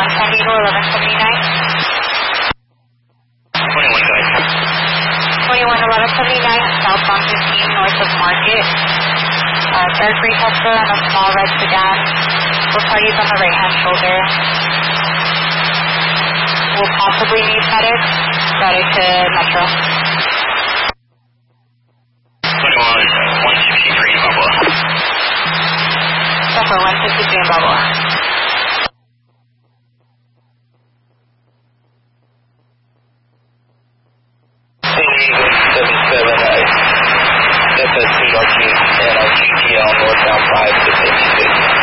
San Diego 1179. 211179 southbound 15 north of Market. Dark gray Tesla and a small red sedan. Both parties on the right hand shoulder. Will possibly need medics. Routed to Metro.